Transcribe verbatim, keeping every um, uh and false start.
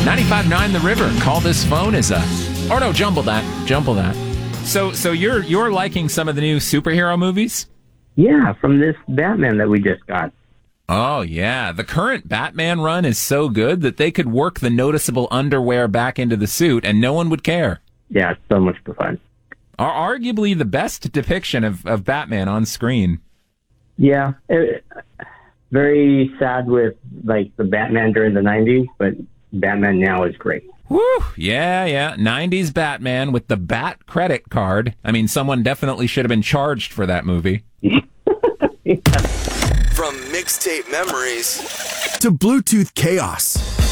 ninety-five point nine The River. Call this phone is a... Or no, jumble that. Jumble that. So so you're you're liking some of the new superhero movies? Yeah, from this Batman that we just got. Oh, yeah. The current Batman run is so good that they could work the noticeable underwear back into the suit and no one would care. Yeah, it's so much fun. Are arguably the best depiction of, of Batman on screen. Yeah. It, very sad with, like, the Batman during the nineties, but Batman now is great. Woo! Yeah, yeah. nineties Batman with the Bat credit card. I mean, someone definitely should have been charged for that movie. Yeah. From mixtape memories to Bluetooth chaos.